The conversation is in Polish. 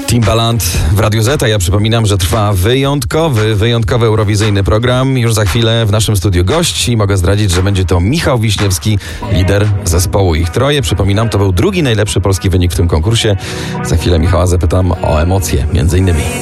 Timbaland w Radiu Z. Ja przypominam, że trwa wyjątkowy eurowizyjny program. Już za chwilę w naszym studiu gość i mogę zdradzić, że będzie to Michał Wiśniewski, lider zespołu Ich Troje. Przypominam, to był drugi najlepszy polski wynik w tym konkursie. Za chwilę Michała zapytam o emocje, między innymi.